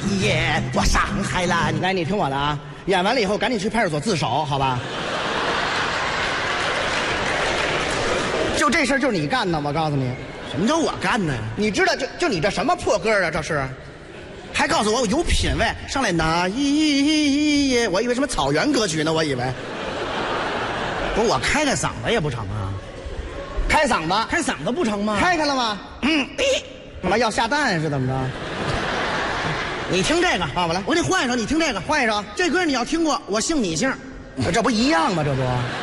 一夜我上海蓝。 来，你听我的啊，演完了以后赶紧去派出所自首，好吧？就这事儿就是你干的，我告诉你。 什么叫我干的呀？ 你知道就你这什么破歌啊？这是， 还告诉我有品位，上来那一夜，我以为什么草原歌曲呢？我以为。不是我开嗓子也不成啊？ 开嗓子， 开嗓子不成吗？ 开了吗？干嘛要下蛋是怎么着？ 你听这个啊，我来， 我给你换一首，你听这个， 换一首。 这歌你要听过，我姓你姓， 这不一样吗？这不。